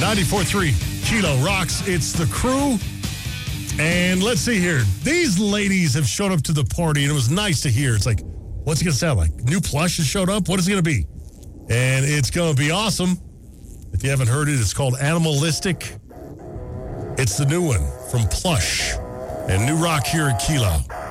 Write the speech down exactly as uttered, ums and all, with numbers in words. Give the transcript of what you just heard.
ninety-four point three Kilo Rocks. It's the crew. And let's see here. These ladies have showed up to the party, and it was nice to hear. It's like, what's it going to sound like? New plush has showed up? What is it going to be? And it's going to be awesome. If you haven't heard it, it's called Animalistic. It's the new one from Plush and New Rock here at Kilo.